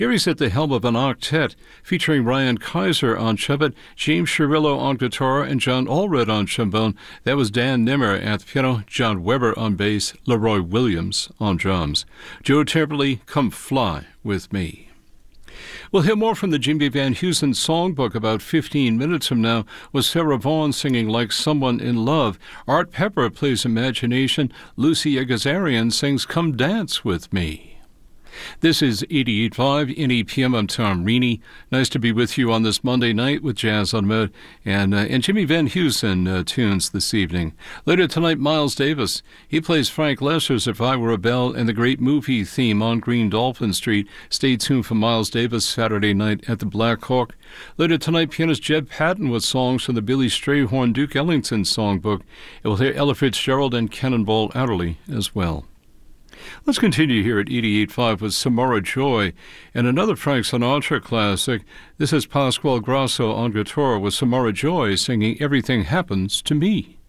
Here he's at the helm of an octet, featuring Ryan Kaiser on trumpet, James Shirillo on guitar, and John Allred on trombone. That was Dan Nimmer at the piano, John Weber on bass, Leroy Williams on drums. Joe Temperley, Come Fly With Me. We'll hear more from the Jimmy Van Heusen songbook about 15 minutes from now, with Sarah Vaughan singing Like Someone in Love. Art Pepper plays Imagination. Lucy Agazarian sings Come Dance With Me. This is 88.5 NEPM. I'm Tom Reaney. Nice to be with you on this Monday night with Jazz on Mode and Jimmy Van Heusen tunes this evening. Later tonight, Miles Davis. He plays Frank Lesser's If I Were a Bell and the great movie theme on Green Dolphin Street. Stay tuned for Miles Davis Saturday night at the Black Hawk. Later tonight, pianist Jeb Patton with songs from the Billy Strayhorn Duke Ellington songbook. It will hear Ella Fitzgerald and Cannonball Adderley as well. Let's continue here at 88.5 with Samara Joy and another Frank Sinatra classic. This is Pasquale Grasso on guitar with Samara Joy singing Everything Happens to Me.